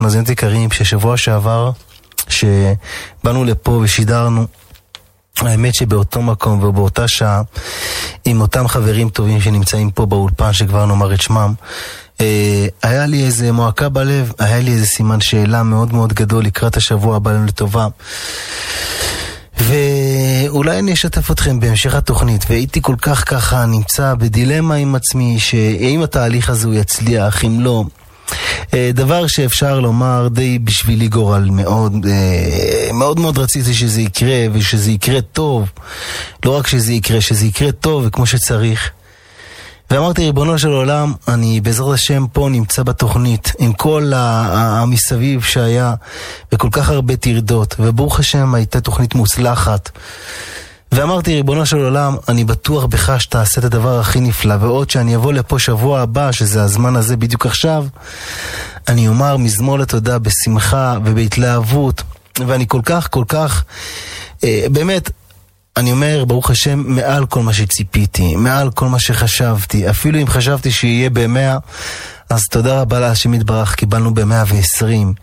מאזינות יקרים, ששבוע שעבר שבאנו לפה ושידרנו, האמת שבאותו מקום ובאותה שעה, עם אותם חברים טובים שנמצאים פה באולפן, שכבר נאמר את שמם, היה לי איזה מועקה בלב, היה לי איזה סימן שאלה מאוד מאוד גדול לקראת השבוע הבא לנו לטובה. ואולי אני אשתף אתכם בהמשך התוכנית, והייתי כל כך ככה נמצא בדילמה עם עצמי, שאם התהליך הזה הוא יצליח, אם לא, דבר שאפשר לומר די בשבילי גורל, מאוד מאוד מאוד רציתי שזה יקרה, ושזה יקרה טוב, לא רק שזה יקרה טוב וכמו שצריך. ואמרתי, ריבונו של עולם, אני בעזרת השם פה נמצא בתוכנית עם כל המסביב שהיה וכל כך הרבה תרדות, וברוך השם הייתה תוכנית מוצלחת. ואמרתי, ריבונו של עולם, אני בטוח בך שתעשה את הדבר הכי נפלא, ועוד שאני אבוא לפה שבוע הבא, שזה הזמן הזה בדיוק עכשיו, אני אומר מזמור לתודה בשמחה ובהתלהבות, ואני כל כך באמת, אני אומר, ברוך השם, מעל כל מה שציפיתי, מעל כל מה שחשבתי, אפילו אם חשבתי שיהיה ב100, אז תודה רבה להשם יתברך, קיבלנו ב120.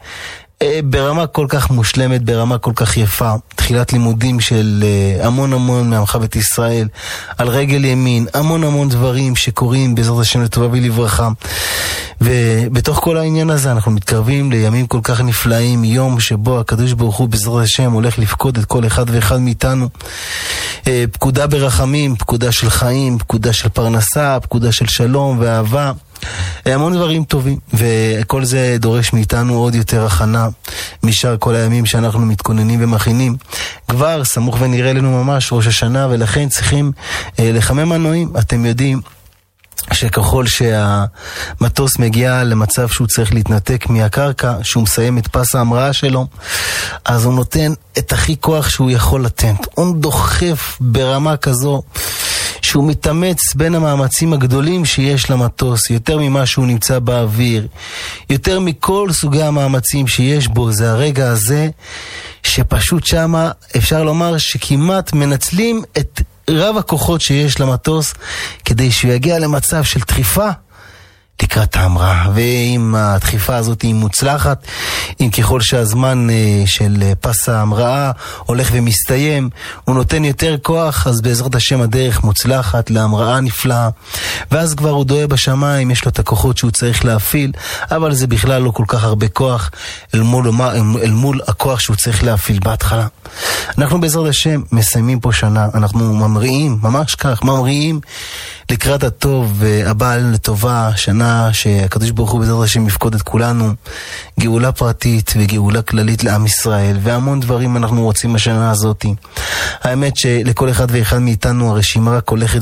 ברמה כל כך מושלמת, ברמה כל כך יפה, תחילת לימודים של המון מעמך בית ישראל, על רגל ימין, המון דברים שקורים בעזרת השם לטובה ולברכה. ובתוך כל העניין הזה אנחנו מתקרבים לימים כל כך נפלאים, יום שבו הקדוש ברוך הוא בעזרת השם הולך לפקוד את כל אחד ואחד מאיתנו. פקודה ברחמים, פקודה של חיים, פקודה של פרנסה, פקודה של שלום ואהבה, המון דברים טובים, וכל זה דורש מאיתנו עוד יותר הכנה משאר כל הימים שאנחנו מתכוננים ומכינים. כבר סמוך ונראה לנו ממש ראש השנה, ולכן צריכים לחמם מנועים. אתם יודעים שככל שהמטוס מגיע למצב שהוא צריך להתנתק מהקרקע, שהוא מסיים את פס ההמראה שלו, אז הוא נותן את הכי כוח שהוא יכול לתת. הוא דוחף ברמה כזו שהוא מתאמץ בין המאמצים הגדולים שיש למטוס, יותר ממה שהוא נמצא באוויר, יותר מכל סוגי המאמצים שיש בו. זה הרגע הזה שפשוט שמה אפשר לומר שכמעט מנצלים את רב הכוחות שיש למטוס כדי שהוא יגיע למצב של דחיפה לקראת ההמראה. ואם הדחיפה הזאת היא מוצלחת, אם ככל שהזמן של פס ההמראה הולך ומסתיים, הוא נותן יותר כוח, אז בעזרת השם הדרך מוצלחת להמראה נפלאה, ואז כבר הוא דועה בשמיים, יש לו את הכוחות שהוא צריך להפעיל, אבל זה בכלל לא כל כך הרבה כוח אל מול הכוח שהוא צריך להפעיל בהתחלה. אנחנו בעזרת השם מסיימים פה שנה, אנחנו ממריאים, ממש כך, ממריאים לקראת הטוב הבא לטובה, שנה שהקדוש ברוך הוא בעזרת השם יפקוד את כולנו, גאולה פרטית וגאולה כללית לעם ישראל, והמון דברים אנחנו רוצים בשנה הזאת. האמת שלכל אחד ואחד מאיתנו הרשימה רק הולכת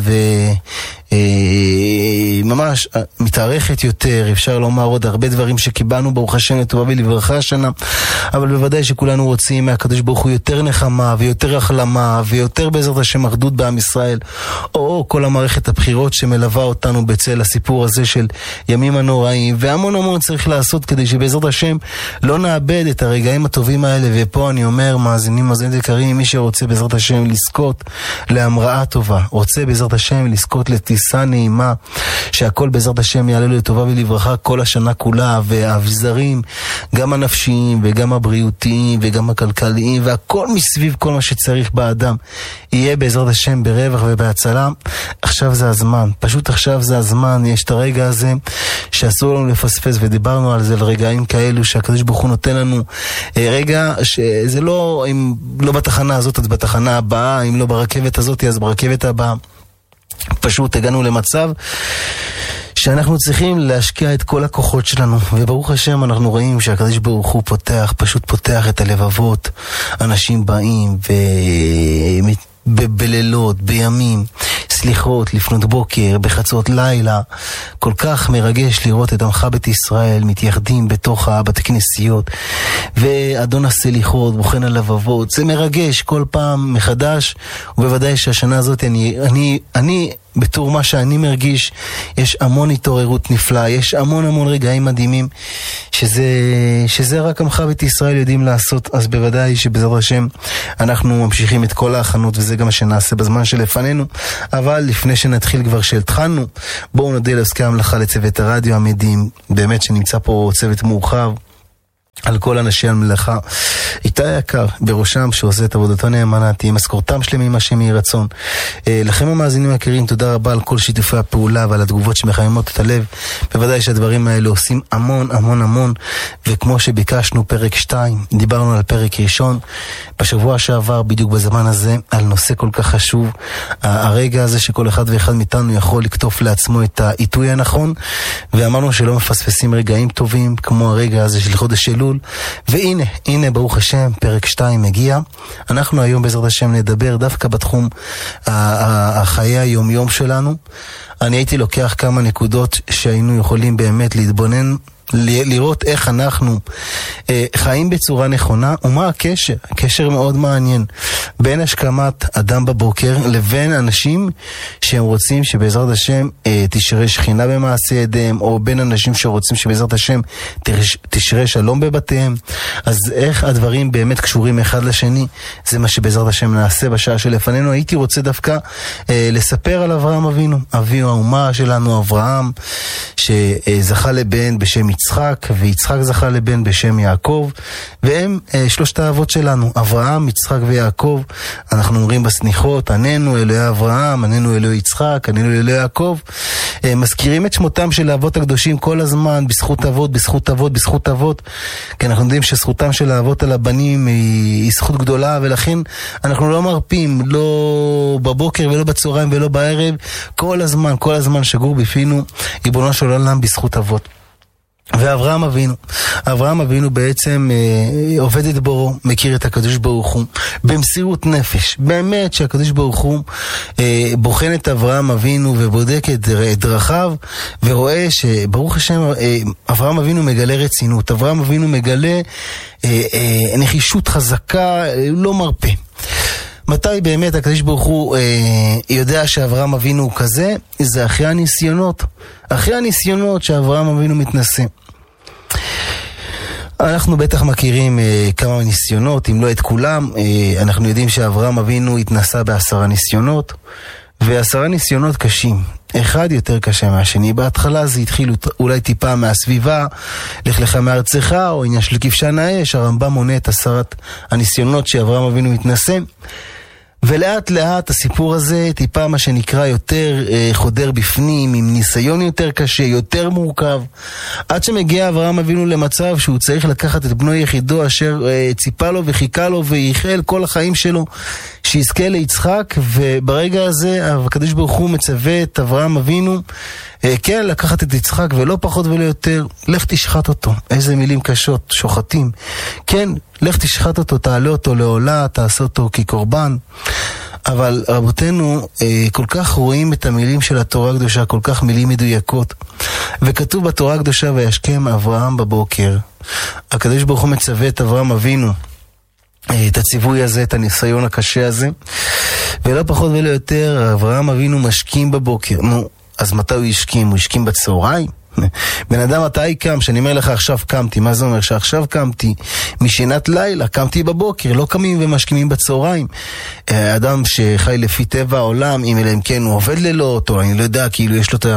ממש מתארכת יותר. אפשר לומר עוד הרבה דברים שקיבלנו ברוך השם לטובה ולברכה השנה, אבל בוודאי שכולנו רוצים מהקדוש ברוך הוא יותר נחמה ויותר החלמה ויותר בעזרת השם אחדות בעם ישראל, או כל המערכת הבחירות שמלווה אותנו בצל הסיפור הזה של ימים הנוראים, והמון צריך לעשות כדי שבעזרת השם לא נאבד את הרגעים הטובים האלה. ופה אני אומר, מאזינים יקרים, מי שרוצה בעזרת השם לזכות להמראה טובה, רוצה בעזרת השם לזכות לטיסה נעימה, שהכל בעזרת השם יעלה לו לטובה ולברכה כל השנה כולה, והאביזרים גם הנפשיים וגם הבריאותיים וגם הכלכליים והכל מסביב כל מה שצריך באדם יהיה בעזרת השם ברווח ובהצלה. עכשיו זה הזמן, פשוט עכשיו זה הזמן. יש את הרגע הזה שאסור לנו לפספס, ודיברנו על זה, על רגעים כאלו שהקדוש ברוך הוא נותן לנו רגע שזה לא, אם לא בתחנה הזאת אז בתחנה הבאה, אם לא ברכבת הזאת אז ברכבת הבאה. פשוט הגענו למצב שאנחנו צריכים להשקיע את כל הכוחות שלנו, וברוך השם אנחנו רואים שהקדוש ברוך הוא פשוט פותח את הלבבות. אנשים באים בלילות, בימים, סליחות, לפנות בוקר, בחצות לילה. כל כך מרגש לראות את עמך בית ישראל מתייחדים בתוך הבתי כנסיות, ואדון הסליחות בוחן הלבבות. זה מרגש כל פעם מחדש, ובוודאי שהשנה הזאת אני בתור מה שאני מרגיש, יש המון התעוררות נפלאה, יש המון רגעים מדהימים שזה רק עמך בית ישראל יודעים לעשות. אז בוודאי שבעזרת השם אנחנו ממשיכים את כל ההכנות, וזה גם מה שנעשה בזמן שלפנינו. אבל לפני שנתחיל כבר שהתחלנו, בואו נודה לעוסקי המלאכה, לצוות הרדיו המדהים, באמת שנמצא פה צוות מורחב, על כל אנשי המלאכה, איתי יקר בראשם שעושה את עבודתו נאמנה, תהיה משכורתם שלמים השם יהי רצון. לכם המאזינים היקרים, תודה רבה על כל שיתופי הפעולה ועל התגובות שמחממות את הלב. בוודאי שהדברים האלה עושים המון המון המון, וכמו שביקשנו פרק 2, דיברנו על פרק ראשון בשבוע שעבר בדיוק בזמן הזה על נושא כל כך חשוב, הרגע הזה שכל אחד ואחד מאיתנו יכול לקטוף לעצמו את העיתוי הנכון, ואמרנו שלא מפספסים רגעים טובים כמו הרגע הזה של חודש אלול. והנה ברוך השם פרק 2 מגיע. אנחנו היום בעזרת השם נדבר דווקא בתחום החיי היום יום שלנו. אני הייתי לוקח כמה נקודות שהיינו יכולים באמת להתבונן, לראות איך אנחנו חיים בצורה נכונה, ומה הקשר, קשר מאוד מעניין בין השכמת אדם בבוקר לבין אנשים שהם רוצים שבעזרת השם תשרה שכינה במעשה ידיהם, או בין אנשים שרוצים שבעזרת השם תשרה שלום בבתיהם. אז איך הדברים באמת קשורים אחד לשני, זה מה שבעזרת השם נעשה בשעה שלפנינו. הייתי רוצה דווקא לספר על אברהם אבינו, אבי האומה שלנו, אברהם שזכה לבן בשם יצחק, ויצחק זכה לבן בשם יעקב, והם שלושת האבות שלנו, אברהם, יצחק ויעקב. אנחנו אומרים בסניחות, עננו אלוהי אברהם, עננו אלוהי יצחק, עננו אלוהי יעקב. מזכירים את שמותם של האבות הקדושים כל הזמן, בזכות אבות, בזכות אבות, בזכות אבות, כי אנחנו יודעים שזכותם של האבות על הבנים היא זכות גדולה, ולכן אנחנו לא מרפים, לא בבוקר ולא בצהריים ולא בערב, כל הזמן שגור בפינו ריבונו של עולם בזכות אבות. ואברהם אבינו בעצם עובד את בורו, מכיר את הקדוש ברוך הוא במסירות נפש, באמת שהקדוש ברוך הוא בוחן את אברהם אבינו ובודק את דרכיו, ורואה שברוך השם אברהם אבינו מגלה רצינות, אברהם אבינו מגלה נחישות חזקה, לא מרפה. מתי באמת הקדוש ברוך הוא יודע שאברהם אבינו הוא כזה? זה אחרי הניסיונות שאברהם אבינו מתנסה. אנחנו בטח מכירים כמה ניסיונות, אם לא את כולם. אנחנו יודעים שאברהם אבינו התנסה ב10 ניסיונות, ו10 ניסיונות קשים, אחד יותר קשה מהשני. בהתחלה זה התחיל אולי טיפה מהסביבה, לך לך מארצך, או עניין של כבשן האש. הרמב"ם מונה את 10 הניסיונות שאברהם אבינו מתנסה, ולאט לאט הסיפור הזה טיפה מה שנקרא יותר חודר בפנים, עם ניסיון יותר קשה, יותר מורכב, עד שמגיע אברהם אבינו למצב שהוא צריך לקחת את בנו יחידו אשר ציפה לו וחיכה לו וייחל כל החיים שלו שיזכה ליצחק. וברגע הזה הקדוש ברוך הוא מצווה את אברהם אבינו כן לקחת את יצחק, ולא פחות ולא יותר, לך תשחט אותו. איזה מילים קשות, שוחטים. כן, לך תשחט אותו, תעלה אותו לעולה, תעשה אותו כקורבן. אבל רבותינו כל כך רואים את המילים של התורה הקדושה, כל כך מילים מדויקות, וכתוב בתורה הקדושה וישכם אברהם בבוקר. הקדוש ברוך הוא מצווה את אברהם אבינו את הציווי הזה, את הניסיון הקשה הזה, ולא פחות ולא יותר אברהם אבינו משכים בבוקר. נו, אז מתי הוא ישכים? הוא ישכים בצהריים? בן אדם מתי קם? שאני אומר לך עכשיו קמתי, מה זה אומר? שעכשיו קמתי משינת לילה, קמתי בבוקר, לא קמים ומשכימים בצהריים. אדם שחי לפי טבע העולם, אם אלא אם כן הוא עובד לילות, או אני לא יודע, כאילו יש לו את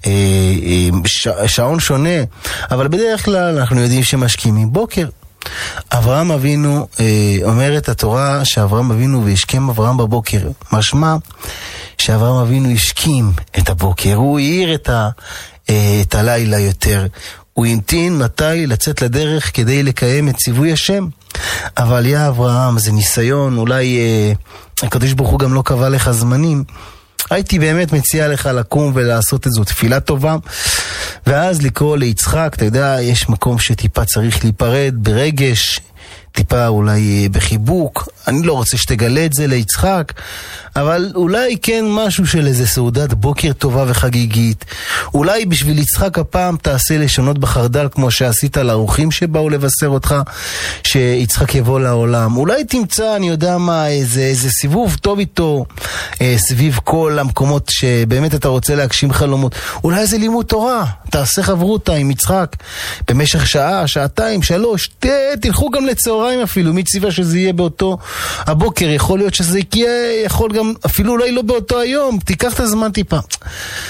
השעון שונה, אבל בדרך כלל אנחנו יודעים שמשכימים בוקר. אברהם אבינו, אומרת התורה שאברהם אבינו וישכם אברהם בבוקר, משמע שאברהם אבינו השכים את הבוקר, הוא העיר את הלילה יותר, הוא המתין מתי לצאת לדרך כדי לקיים את ציווי השם. אבל יא אברהם, זה ניסיון, אולי הקדוש ברוך הוא גם לא קבע לך זמנים, הייתי באמת מציע לך לקום ולעשות את זו תפילה טובה, ואז לקרוא ליצחק. אתה יודע, יש מקום שטיפה צריך להיפרד ברגש, טיפה אולי בחיבוק. אני לא רוצה שתגלה את זה ליצחק, אבל אולי כן משהו של איזה סעודת בוקר טובה וחגיגית. אולי בשביל יצחק הפעם תעשה לשונות בחרדל כמו שעשית לאורחים שבאו לבשר אותך שיצחק יבוא לעולם. אולי תמצא, אני יודע מה, איזה סיבוב טוב איתו סביב כל המקומות שבאמת אתה רוצה להגשים חלומות. אולי איזה לימוד תורה, תעשה חברותה עם יצחק במשך שעה, שעתיים, 3, תלכו גם לצהריים אפילו, מי ציווה שזה יהיה באותו הבוקר, יכול להיות שזה יכול גם אפילו אולי לא באותו היום, תיקח את הזמן טיפה.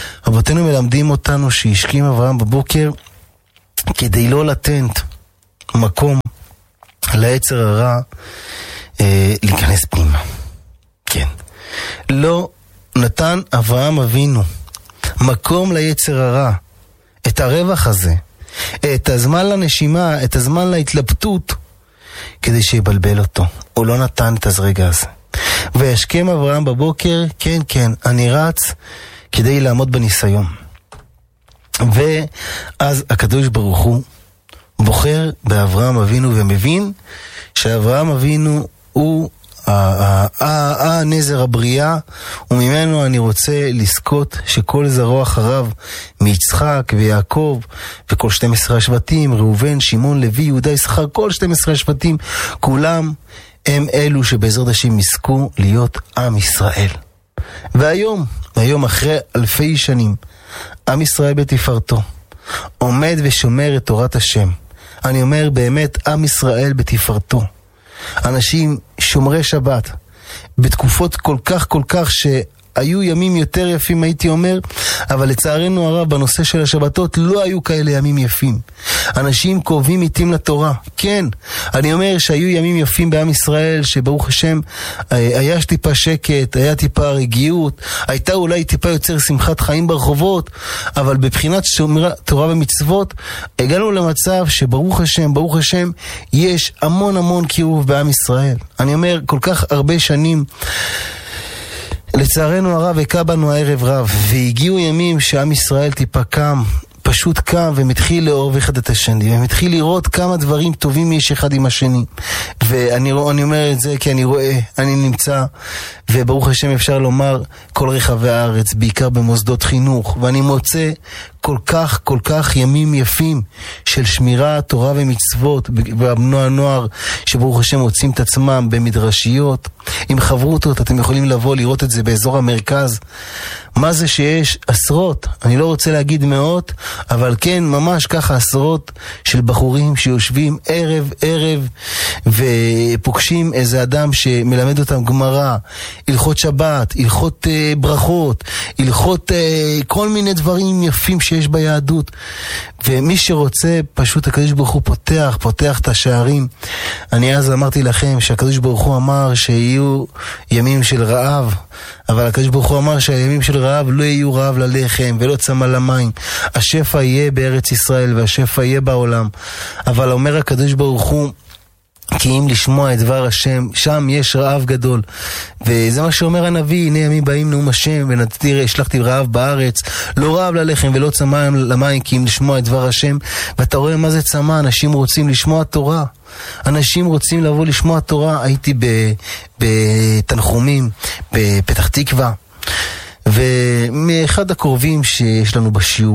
רבותינו מלמדים אותנו שהשכים אברהם בבוקר כדי לא לטנט, מקום ליצר הרע להיכנס פנימה. כן. לא נתן אברהם אבינו מקום ליצר הרע, את הרווח הזה, את הזמן לנשימה, את הזמן להתלבטות, כדי שיבלבל אותו. הוא לא נתן את הרגע הזה. וישכם אברהם בבוקר, כן, אני רץ כדי לעמוד בניסיון. ואז הקדוש ברוך הוא בוחר באברהם אבינו ומבין שאברהם אבינו הוא נזר הבריאה, וממנו אני רוצה לזכות שכל זרוע אחריו, מיצחק ויעקב וכל 12 השבטים, ראובן, שמעון, לוי, יהודה, יששכר, כל 12 השבטים, כולם הם אלו שבעזרת השם יזכו להיות עם ישראל. והיום אחרי אלפי שנים, עם ישראל בתפארתו עומד ושומר את תורת השם. אני אומר באמת, עם ישראל בתפארתו, אנשים שומרי שבת, בתקופות כל כך שהיו ימים יותר יפים הייתי אומר, אבל לצערנו הרב בנושא של השבתות לא היו כאלה ימים יפים. אנשים קרובים איתים לתורה. כן, אני אומר שהיו ימים יפים בעם ישראל, שברוך השם היה טיפה שקט, היה טיפה רגיעות, הייתה אולי טיפה יוצר שמחת חיים ברחובות, אבל בבחינת שומרי תורה ומצוות הגענו למצב שברוך השם יש המון קירוב בעם ישראל. אני אומר כל כך הרבה שנים לצערנו הרב הקע בנו הערב רב, והגיעו ימים שעם ישראל טיפה קם, פשוט קם ומתחיל לאהוב אחד את השני, ומתחיל לראות כמה דברים טובים יש אחד עם השני. ואני אומר את זה כי אני רואה, אני נמצא, וברוך השם אפשר לומר כל רחבי הארץ, בעיקר במוסדות חינוך, ואני מוצא כל כך ימים יפים של שמירה, תורה ומצוות, ובני הנוער שברוך השם מוצאים את עצמם במדרשיות, עם חברותות. אתם יכולים לבוא לראות את זה באזור המרכז. מה זה שיש עשרות, אני לא רוצה להגיד מאות, אבל כן ממש ככה עשרות של בחורים שיושבים ערב ופוגשים איזה אדם שמלמד אותם גמרא, הלכות שבת, הלכות ברכות, הלכות כל מיני דברים יפים שיש ביהדות. ומי שרוצה, פשוט הקדוש ברוך הוא פותח את השערים. אני אז אמרתי לכם שהקדוש ברוך הוא אמר שיהיו ימים של רעב, אבל הקדוש ברוך הוא אמר שהימים של רעב לא יהיו רעב ללחם ולא צמא למים. השפע יהיה בארץ ישראל והשפע יהיה בעולם. אבל אומר הקדוש ברוך הוא, כי אם לשמוע את דבר השם, שם יש רעב גדול. וזה מה שאומר הנביא, הנה ימים באים נאום השם, ונתתי השלחתי רעב בארץ, לא רעב ללחם ולא צמא למים, כי אם לשמוע את דבר השם. ואתה רואה מה זה צמא, אנשים רוצים לשמוע תורה, אנשים רוצים לבוא לשמוע תורה. הייתי בתנחומים בפתח תקווה, ומאחד הקרובים שיש לנו בשיעור,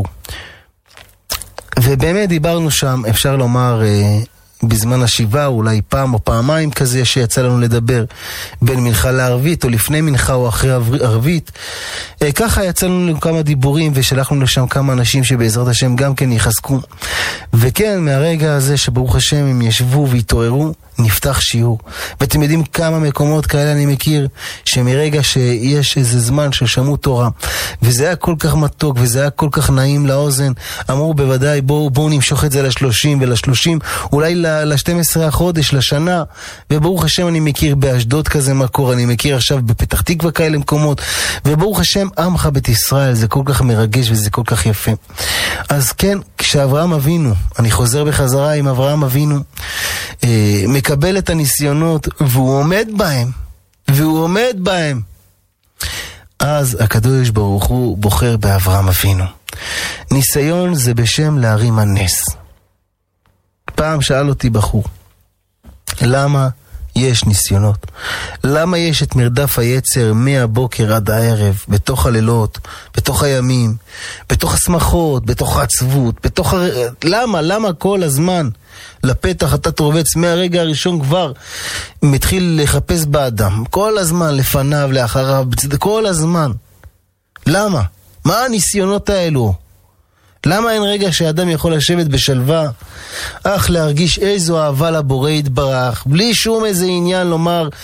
ובאמת דיברנו שם, אפשר לומר בזמן השבעה, אולי פעם או פעמיים כזה שיצא לנו לדבר, בין מנחה לערבית או לפני מנחה או אחרי ערבית. ככה יצא לנו כמה דיבורים ושלחנו לשם כמה אנשים שבעזרת השם גם כן יחזקו. וכן, מהרגע הזה שברוך השם הם ישבו והתעוררו, נפתח שיעור. ואתם יודעים כמה מקומות כאלה אני מכיר, שמרגע שיש איזה זמן ששמעו תורה, וזה היה כל כך מתוק וזה היה כל כך נעים לאוזן, אמרו בוודאי בואו נמשוך את זה ל-30 ול-30, אולי ל-12 החודש, לשנה. וברוך השם אני מכיר באשדוד כזה מקור, אני מכיר עכשיו בפתח תקווה כאלה מקומות, וברוך השם עמך בית ישראל, זה כל כך מרגש וזה כל כך יפה. אז כן, כשאברהם אבינו, אני חוזר בחזרה עם אברהם אבינו, מקבל את הניסיונות והוא עומד בהם, אז הקדוש ברוך הוא בוחר באברהם אבינו. ניסיון זה בשם להרים הנס. פעם שאל אותי בחור, למה יש ניסיונות? למה יש את מרדף היצר מהבוקר עד הערב, בתוך הלילות, בתוך הימים, בתוך השמחות, בתוך העצבות, למה כל הזמן לפתח אתה תרובץ? מהרגע הראשון כבר מתחיל לחפש באדם, כל הזמן לפניו, לאחריו, כל הזמן. למה? מה הניסיונות האלו? למה אין רגע שהאדם יכול לשבת בשלווה, להרגיש איזו אהבה לבורא יתברך, בלי שום איזה עניין לומר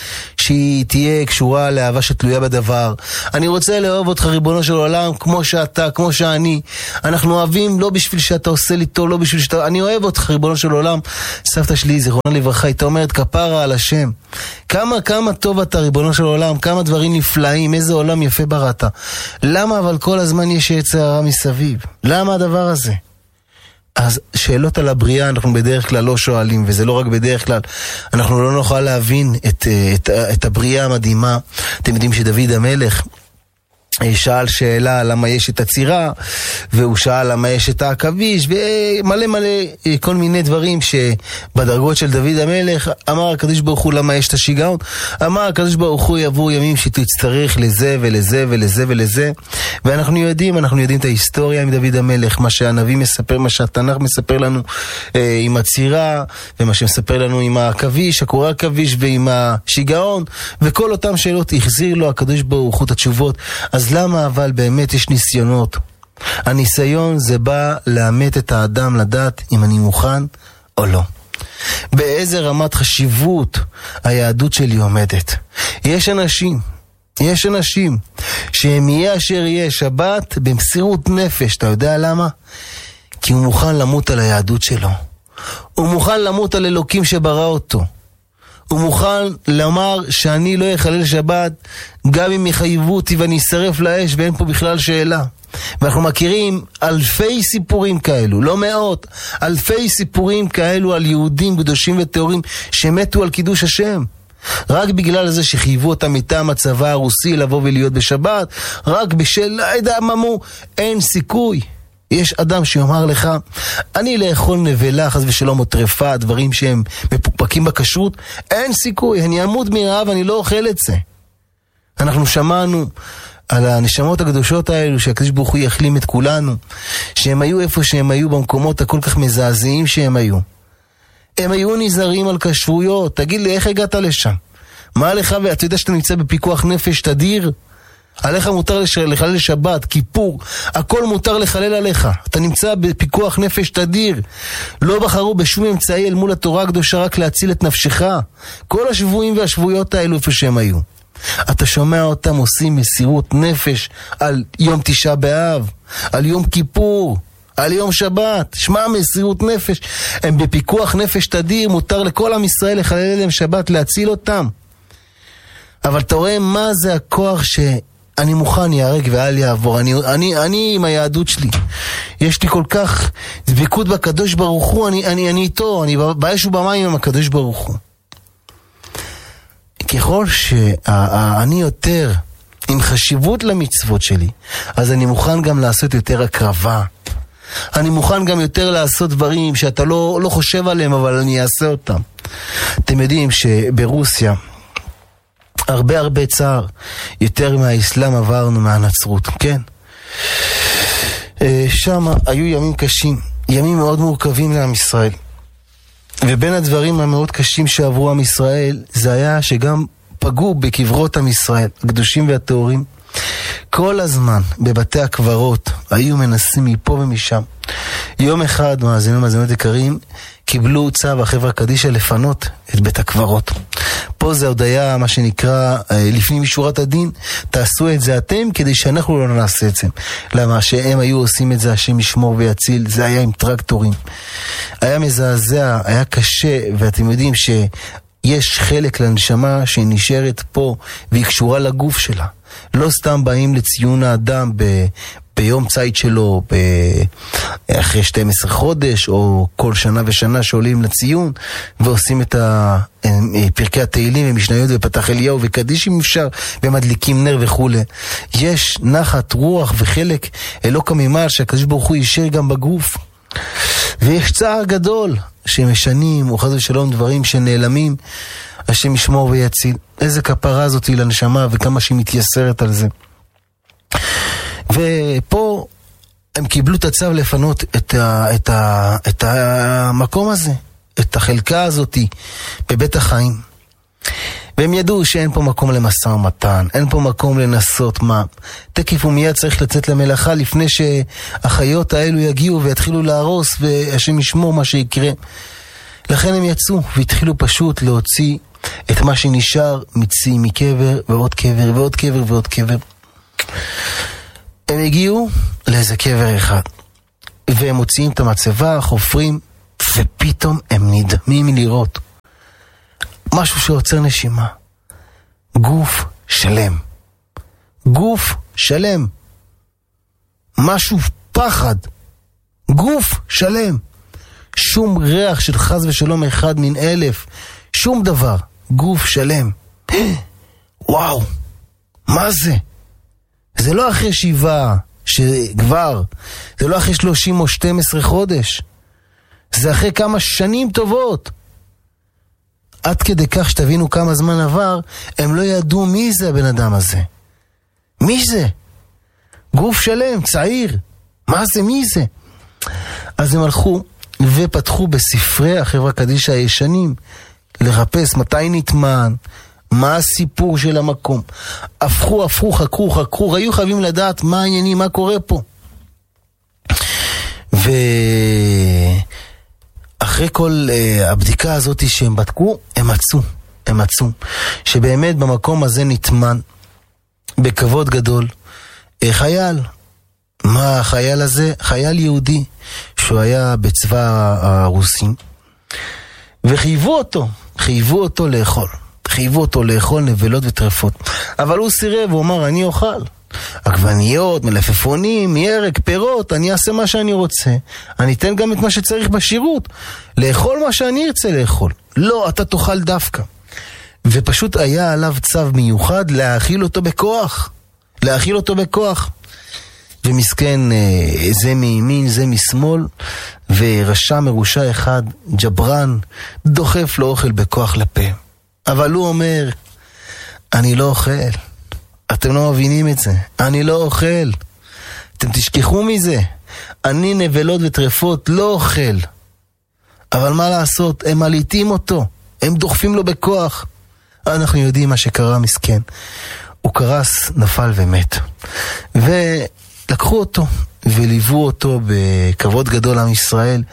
שהיא תהיה קשורה לאהבה שתלויה בדבר. אני רוצה לאהוב אותך ריבונו של עולם כמו שאתה, כמו שאני. אנחנו אוהבים לא בשביל שאתה עושה לי טוב, לא בשביל שאתה... אני אוהב אותך ריבונו של עולם. סבתא שלי זיכרונה לברכה הייתה אומרת כפרה על השם. כמה טוב אתה ריבונו של עולם, כמה דברים נפלאים, איזה עולם יפה בראת. למה אבל כל הזמן יש יצר הרע מסביב? למה הדבר הזה? אז שאלות על הבריאה אנחנו בדרך כלל לא שואלים, וזה לא רק בדרך כלל, אנחנו לא נוכל להבין את הבריאה המדהימה. אתם יודעים שדוד המלך שאל שאלה למה יש את הצירה, והוא שאל למה יש את העכביש, ומלא כל מיני דברים שבדרגות של דוד המלך. אמר הקדוש ברוך הוא למה יש את השיגעון, אמר הקדוש ברוך הוא יבואו ימים שתצטרך לזה ולזה ולזה ולזה. ואנחנו יודעים את ההיסטוריה עם דוד המלך, מה שהנביא מספר, מה שהתנ"ך מספר לנו עם הצירה, ומה שמספר לנו עם העכביש, הקורא עכביש, ועם השיגעון, וכל אותם שאלות החזיר לו הקדוש ברוך הוא את התשובות. אז למה אבל באמת יש ניסיונות? הניסיון זה בא לאמת את האדם לדעת אם אני מוכן או לא. באיזה רמת חשיבות היהדות שלי עומדת. יש אנשים שהם יהיה אשר יהיה שבת במסירות נפש. אתה יודע למה? כי הוא מוכן למות על היהדות שלו. הוא מוכן למות על אלוקים שברא אותו. הוא מוכן לומר שאני לא יחלל שבת גם אם יחייבו אותי ואני אשרף לאש, ואין פה בכלל שאלה. ואנחנו מכירים אלפי סיפורים כאלו, לא מאות, אלפי סיפורים כאלו על יהודים קדושים וטהורים שמתו על קידוש השם. רק בגלל זה שחייבו אותם מטעם הצבא הרוסי לבוא ולהיות בשבת, רק בשל אמרו אין סיכוי. יש אדם שיאמר לך, אני לאכול נבלה, חס ושלום או טרפה, דברים שהם מפוקפקים בכשרות, אין סיכוי, אני אמות מרעב, אני לא אוכל את זה. אנחנו שמענו על הנשמות הקדושות האלו, שהקדוש ברוך הוא יחלים את כולנו, שהם היו איפה שהם היו, במקומות הכל כך מזעזעים שהם היו. הם היו נזהרים על כשרויות. תגיד לי, איך הגעת לשם? מה לך, ואתה יודע שאתה נמצא בפיקוח נפש תדיר? עליך מותר לחלל שבת, כיפור, הכל מותר לחלל עליך. אתה נמצא בפיקוח נפש תדיר. לא בחרו בשום אמצעי אל מול התורה הקדושה רק להציל את נפשך. כל השבועים והשבויות האלו איפה שהם היו. אתה שומע אותם עושים מסירות נפש על יום תשעה באב, על יום כיפור, על יום שבת. שמע, מסירות נפש. הם בפיקוח נפש תדיר, מותר לכל עם ישראל לחלל להם שבת, להציל אותם. אבל אתה רואה מה זה הכוח שאני מוכן יהרג ואל יעבור. אני עם היהדות שלי. יש לי כל כך דבקות בקדוש ברוך הוא, אני איתו, אני באש ובמים עם הקדוש ברוך הוא. ככל שאני יותר עם חשיבות למצוות שלי, אז אני מוכן גם לעשות יותר הקרבה. אני מוכן גם יותר לעשות דברים שאתה לא חושב עליהם, אבל אני אעשה אותם. אתם יודעים שברוסיה הרבה צער, יותר מהאסלאם עברנו מהנצרות, כן? שם היו ימים קשים, ימים מאוד מורכבים לעם ישראל. ובין הדברים המאוד קשים שעברו עם ישראל, זה היה שגם פגעו בקברות עם ישראל, הקדושים והטהורים. כל הזמן בבתי הקברות היו מנסים מפה ומשם. יום אחד מאזינות יקרים קיבלו צו החברה קדישא לפנות את בית הקברות. פה זה עוד היה מה שנקרא לפנים משורת הדין, תעשו את זה אתם כדי שאנחנו לא נעשה את זה. למה שהם היו עושים את זה, השם ישמור ויציל, זה היה עם טרקטורים. היה מזעזע, היה קשה, ואתם יודעים שיש חלק לנשמה שנשארת פה והיא קשורה לגוף שלה. לא סתם באים לציון האדם ביום צייד שלו, אחרי 12 חודש, או כל שנה ושנה שעולים לציון, ועושים את פרקי התהילים ומשניות ופתח אליהו וקדיש אם אפשר, ומדליקים נר וכו'. יש נחת רוח וחלק אלוקא ממעל שהקדוש ברוך הוא יישאר גם בגוף. ויש צער גדול שמשנים, או חס ושלום דברים שנעלמים, השם ישמור ויציל. איזה כפרה הזאת היא לנשמה, וכמה שהיא מתייסרת על זה. ופה הם קיבלו את הצו לפנות את המקום הזה, את החלקה הזאת בבית החיים. והם ידעו שאין פה מקום למשא ומתן, אין פה מקום לנסות מה. תקיף ומיד צריך לצאת למלאכה לפני שהחיות האלו יגיעו ויתחילו להרוס, והשם ישמור מה שיקרה. לכן הם יצאו והתחילו פשוט להוציא את מה שנשאר מציא מקבר ועוד קבר ועוד קבר ועוד קבר. הם הגיעו לאיזה קבר אחד, והם מוציאים את המצבה, חופרים, ופתאום הם נדהמים לראות משהו שעוצר נשימה. גוף שלם. גוף שלם. משהו פחד. גוף שלם. שום ריח של חס ושלום אחד מן אלף. שום דבר. גוף שלם. וואו. מה זה? זה לא אחרי 7 שכבר. זה לא אחרי 30 או 12 חודש. זה אחרי כמה שנים טובות. עד כדי כך שתבינו כמה זמן עבר, הם לא ידעו מי זה הבן אדם הזה. מי זה? גוף שלם, צעיר. מה זה, מי זה? אז הם הלכו ופתחו בספרי החברה קדישא הישנים לחפש מתי נטמן, מה הסיפור של המקום. הפכו, חקרו, היו חייבים לדעת מה העניינים, מה קורה פה. אחרי כל הבדיקה הזאת שהם בדקו, הם מצאו שבאמת במקום הזה נטמן בכבוד גדול חייל. מה החייל הזה? חייל יהודי שהוא היה בצבא הרוסים, וחייבו אותו לאכול. חייבו אותו לאכול נבלות וטרפות, אבל הוא סירב, הוא אמר אני אוכל עגבניות, מלפפונים, ירק, פירות, אני אעשה מה שאני רוצה, אני אתן גם את מה שצריך בשירות, לאכול מה שאני ארצה לאכול. לא, אתה תאכל דווקא. ופשוט היה עליו צו מיוחד להאכיל אותו בכוח. ומסכן, זה מימין, זה משמאל, ורשע מרושע אחד, ג'ברן, דוחף לו אוכל בכוח לפה. אבל הוא אומר, אני לא אוכל. אתם לא מבינים את זה. אני לא אוכל. אתם תשכחו מזה. אני נבלות וטרפות לא אוכל. אבל מה לעשות? הם מליטים אותו. הם דוחפים לו בכוח. אנחנו יודעים מה שקרה, מסכן. הוא קרס, נפל ומת. ולקחו אותו וליוו אותו בכבוד גדול עם ישראל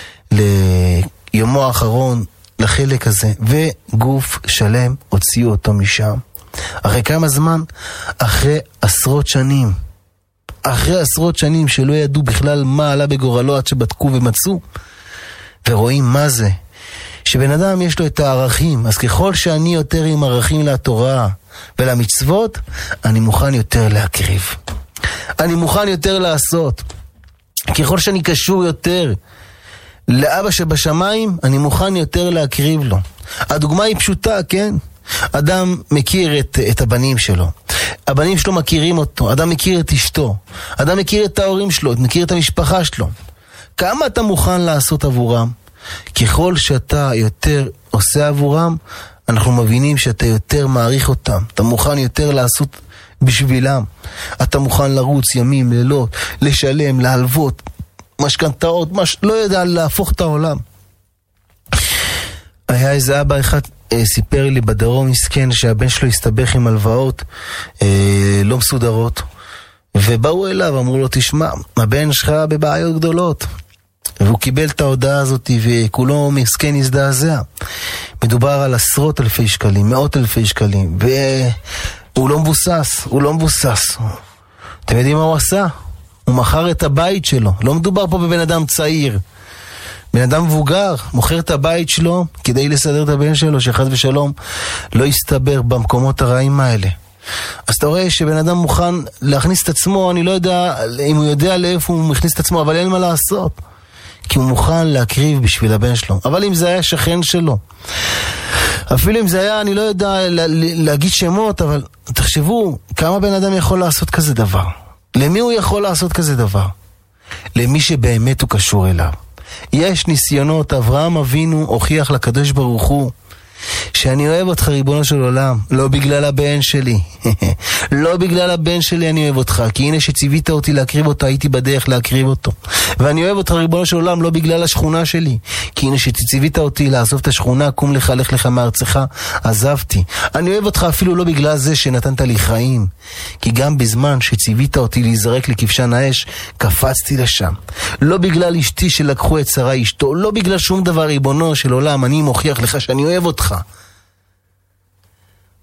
ליומו האחרון, לחלק הזה, וגוף שלם הוציאו אותו משם. אחרי כמה זמן? אחרי עשרות שנים שלא ידעו בכלל מה עלה בגורלו עד שבדקו ומצאו. ורואים מה זה. שבן אדם יש לו את הערכים, אז ככל שאני יותר עם ערכים לתורה ולמצוות, אני מוכן יותר להקריב. אני מוכן יותר לעשות. ככל שאני קשור יותר לאבא שבשמיים, אני מוכן יותר להקריב לו. הדוגמה היא פשוטה, כן? אדם מכיר את הבנים שלו. הבנים שלו מכירים אותו. אדם מכיר את אשתו. אדם מכיר את ההורים שלו, מכיר את המשפחה שלו. כמה אתה מוכן לעשות עבורם? ככל שאתה יותר עושה עבורם, אנחנו מבינים שאתה יותר מעריך אותם. אתה מוכן יותר לעשות בשבילם. אתה מוכן לרוץ ימים, לילות, לשלם, להלוות, משכנתאות, לא יודע, להפוך את העולם. היה איזה אבא אחד סיפר לי בדרום מסכן שהבן שלו הסתבך עם הלוואות לא מסודרות, ובאו אליו, אמרו לו תשמע, הבן שלך בבעיות גדולות, והוא קיבל את ההודעה הזאת וכולו מסכן הזדעזע. מדובר על עשרות אלפי שקלים, מאות אלפי שקלים, והוא לא מבוסס. אתם יודעים מה הוא עשה? הוא מכר את הבית שלו. לא מדובר פה בבן אדם צעיר, בן אדם מבוגר, מוכר את הבית שלו כדי לסדר את הבן שלו שחד ושלום לא יסתבר במקומות הרעים האלה. אז אתה רואה שבן אדם מוכן להכניס את עצמו, אני לא יודע אם הוא יודע לאיפה הוא מכניס את עצמו, אבל אין מה לעשות, כי הוא מוכן להקריב בשביל הבן שלו. אבל אם זה היה שכן שלו, אפילו אם זה היה, אני לא יודע להגיד שמות, אבל תחשבו כמה בן אדם יכול לעשות כזה דבר. למי הוא יכול לעשות כזה דבר? למי שבאמת הוא קשור אליו. יש ניסיונות, אברהם אבינו הוכיח לקדוש ברוך הוא שאני אוהב אותך ריבונו של עולם, לא בגלל הבן שלי. לא בגלל הבן שלי אני אוהב אותך, כי הנה שציווית אותי להקריב אותו, הייתי בדרך להקריב אותו. ואני אוהב אותך ריבונו של עולם לא בגלל השכונה שלי, כי הנה שציווית אותי לעזוב את השכונה, קום לך, לך לך מארצך, עזבתי. אני אוהב אותך אפילו לא בגלל זה שנתנת לי חיים, כי גם בזמן שציווית אותי להיזרק לכבשן האש, קפצתי לשם. לא בגלל אשתי שלקחו את שרה אשתו, לא בגלל שום דבר ריבונו של עולם, אני מוכיח לך שאני אוהב אותך.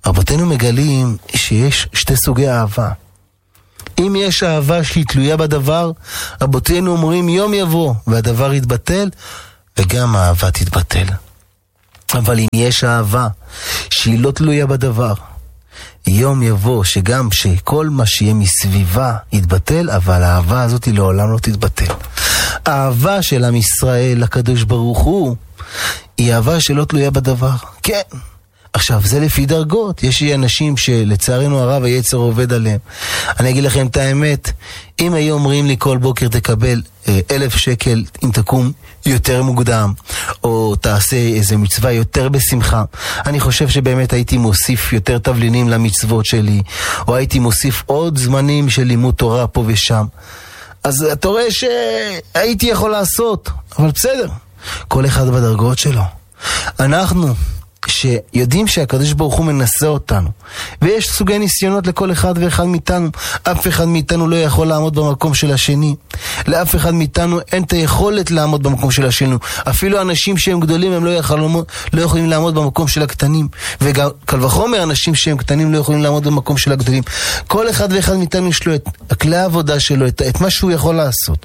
רבותינו מגלים שיש שתי סוגי אהבה. אם יש אהבה שהיא תלויה בדבר, רבותינו אומרים יום יבוא והדבר יתבטל, וגם האהבה תתבטל. אבל אם יש אהבה שהיא לא תלויה בדבר, יום יבוא שגם שכל מה שיהיה מסביבה יתבטל, אבל האהבה הזאת היא לעולם לא תתבטל. האהבה של עם ישראל לקדוש ברוך הוא היא אהבה שלא תלויה בדבר. כן. עכשיו, זה לפי דרגות. יש אנשים שלצערנו הרב היצר עובד עליהם. אני אגיד לכם את האמת, אם היו אומרים לי כל בוקר תקבל 1,000 שקל אם תקום יותר מוקדם, או תעשה איזה מצווה יותר בשמחה, אני חושב שבאמת הייתי מוסיף יותר תבלינים למצוות שלי, או הייתי מוסיף עוד זמנים של לימוד תורה פה ושם. אז אתה רואה שהייתי יכול לעשות, אבל בסדר, כל אחד בדרגות שלו. אנחנו שיודעים שהקדוש ברוך הוא מנסה אותנו, ויש סוגי ניסיונות לכל אחד ואחד מאיתנו. אף אחד מאיתנו לא יכול לעמוד במקום של השני, לאף אחד מאיתנו אין את היכולת לעמוד במקום של השני. אפילו אנשים שהם גדולים הם לא יכולים לעמוד במקום של הקטנים, וגם קל וחומר אנשים שהם קטנים לא יכולים לעמוד במקום של הגדולים. כל אחד ואחד מאיתנו יש לו את כלי העבודה שלו, את מה שהוא יכול לעשות.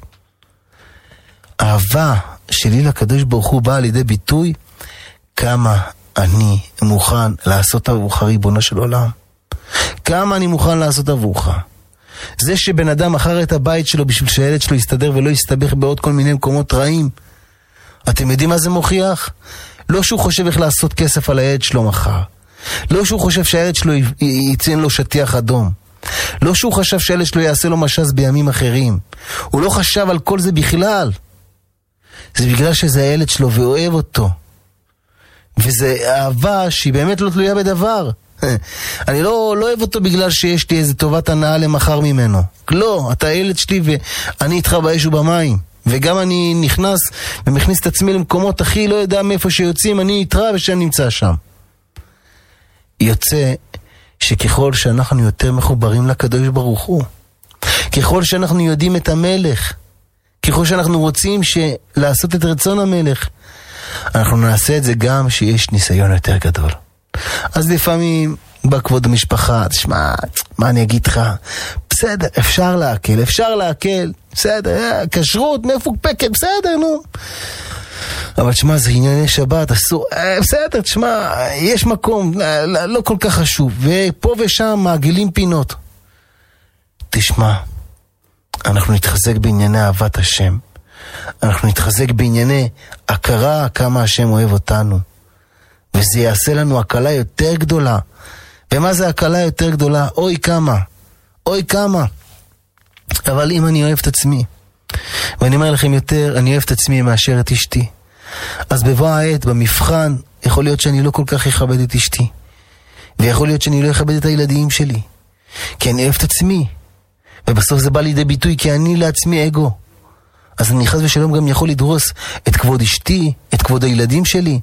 האהבה שלי לקדוש ברוך הוא באה לידי ביטוי כמה אני מוכן לעשות עבורך ריבונו של עולם. כמה אני מוכן לעשות עבורך. זה שבן אדם מכר את הבית שלו בשביל שהילד שלו יסתדר ולא יסתבך בעוד כל מיני מקומות רעים, אתם יודעים מה זה מוכיח? לא שהוא חושב איך לעשות כסף על הילד שלו מחר, לא שהוא חושב שהילד שלו יציין לו שטיח אדום, לא שהוא חשב שהילד שלו יעשה לו משז בימים אחרים, הוא לא חשב על כל זה בכלל. זה בגלל שזה הילד שלו ואוהב אותו, וזה אהבה שהיא באמת לא תלויה בדבר. אני לא אוהב אותו בגלל שיש לי איזה טובת הנאה למחר ממנו. לא, אתה הילד שלי ואני איתך באש ובמים, וגם אני נכנס ומכניס את עצמי למקומות הכי לא יודע מאיפה שיוצאים, אני איתך ושאני נמצא שם. יוצא שככל שאנחנו יותר מחוברים לקדוש ברוך הוא, ככל שאנחנו יודעים את המלך, ככל שאנחנו רוצים לעשות את רצון המלך, אנחנו נעשה את זה גם שיש ניסיון יותר גדול. אז לפעמים בכבוד המשפחה, תשמע, מה אני אגיד לך? בסדר, אפשר להקל, בסדר, כשרות מפוקפקת, בסדר, נו. אבל תשמע, זה ענייני שבת, אסור, בסדר, תשמע, יש מקום, לא כל כך חשוב, ופה ושם מעגלים פינות. תשמע, אנחנו נתחזק בענייני אהבת השם, אנחנו נתחזק בענייני הכרה כמה השם אוהב אותנו, וזה יעשה לנו הקלה יותר גדולה. ומה זה הקלה יותר גדולה? אוי כמה. אבל אם אני אוהב את עצמי, ואני אומר לכם יותר, אני אוהב את עצמי מאשר את אשתי, אז בבוא העת, במבחן, יכול להיות שאני לא כל כך אכבד את אשתי, ויכול להיות שאני לא אכבד את הילדים שלי, כי אני אוהב את עצמי, ובסוף זה בא לידי ביטוי כי אני לעצמי אגו. אז אני חס ושלום גם יכול לדרוס את כבוד אשתי, את כבוד הילדים שלי,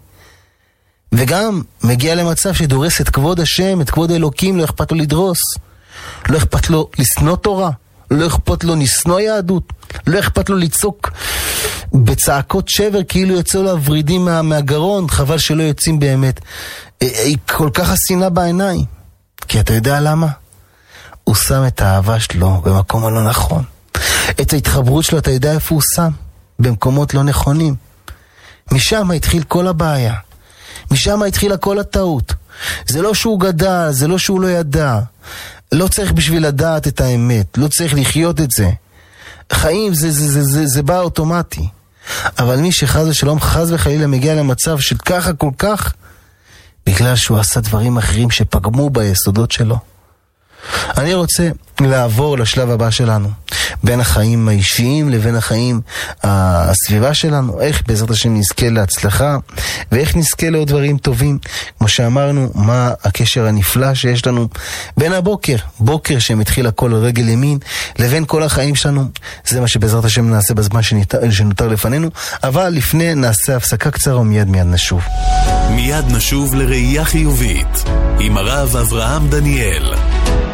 וגם מגיע למצב שדורס את כבוד השם, את כבוד האלוקים. לא אכפת לו לדרוס, לא אכפת לו לסנוע תורה, לא אכפת לו לשנוא יהדות, לא אכפת לו לצעוק בצעקות שבר כאילו יוצאו לו הורידים מהגרון, חבל שלא יוצאים באמת. היא כל כך השנאה בעיניים, כי אתה יודע למה? הוא שם את האהבה שלו במקום הלא נכון. את ההתחברות שלו, אתה יודע איפה הוא שם? במקומות לא נכונים. משם התחיל כל הבעיה, משם התחילה כל הטעות. זה לא שהוא גדל, זה לא שהוא לא ידע. לא צריך בשביל לדעת את האמת, לא צריך לחיות את זה. חיים זה בא אוטומטי. אבל מי שחז ושלום חז וחלילה מגיע למצב של ככה כל כך, בגלל שהוא עשה דברים אחרים שפגמו ביסודות שלו. אני רוצה לעבור לשלב הבא שלנו, בין החיים האישיים לבין החיים הסביבה שלנו. איך בעזרת השם נזכה להצלחה, ואיך נזכה לעוד דברים טובים. כמו שאמרנו, מה הקשר הנפלא שיש לנו בין בוקר שמתחיל הכל רגל ימין, לבין כל החיים שלנו. זה מה שבעזרת השם נעשה בזמן שנותר לפנינו. אבל לפני נעשה הפסקה קצרה ומיד נשוב. מיד נשוב לראייה חיובית עם הרב אברהם דניאל.